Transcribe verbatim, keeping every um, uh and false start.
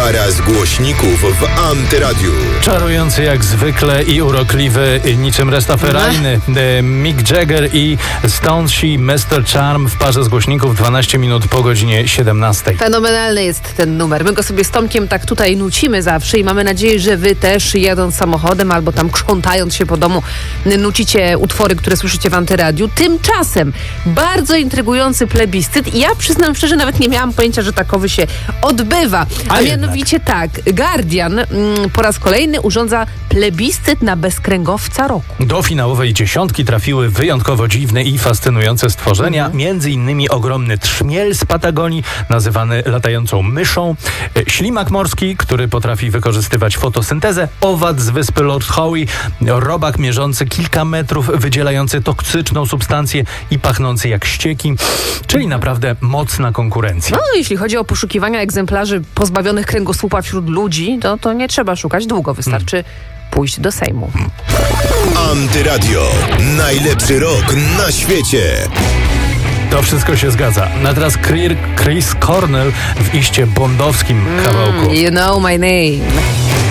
Para z głośników w Antyradiu. Czarujący jak zwykle i urokliwy niczym Rastafariany Mick Jagger i Stones mister Charm w parze z głośników dwanaście minut po godzinie siedemnastej. Fenomenalny jest ten numer. My go sobie z Tomkiem tak tutaj nucimy zawsze i mamy nadzieję, że wy też jadąc samochodem albo tam krzątając się po domu nucicie utwory, które słyszycie w Antyradiu. Tymczasem bardzo intrygujący plebiscyt i ja przyznam szczerze, nawet nie miałam pojęcia, że takowy się odbywa. A, A mianowicie tak, Guardian mm, po raz kolejny urządza plebiscyt na bezkręgowca roku. Do finałowej dziesiątki trafiły wyjątkowo dziwne i fascynujące stworzenia, mm. między innymi ogromny trzmiel z Patagonii, nazywany latającą myszą, ślimak morski, który potrafi wykorzystywać fotosyntezę, owad z wyspy Lord Howe, robak mierzący kilka metrów, wydzielający toksyczną substancję i pachnący jak ścieki, czyli naprawdę mocna konkurencja. No, jeśli chodzi o poszukiwania egzemplarzy pozbawionych kręgosłupa wśród ludzi, to, to nie trzeba szukać długo, wystarczy hmm. pójść do Sejmu. Antyradio. Najlepszy rok na świecie. To wszystko się zgadza. A teraz Chris Cornell w iście bondowskim kawałku. Mm, you know my name.